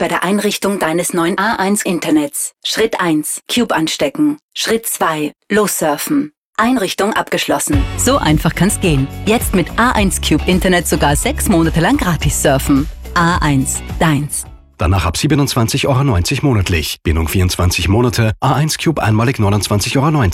bei der Einrichtung deines neuen A1 Internets. Schritt 1. Cube anstecken. Schritt 2. Lossurfen. Einrichtung abgeschlossen. So einfach kann's gehen. Jetzt mit A1 Cube Internet sogar 6 Monate lang gratis surfen. A1, deins. Danach ab 27,90 € monatlich. Bindung 24 Monate. A1 Cube einmalig 29,90 €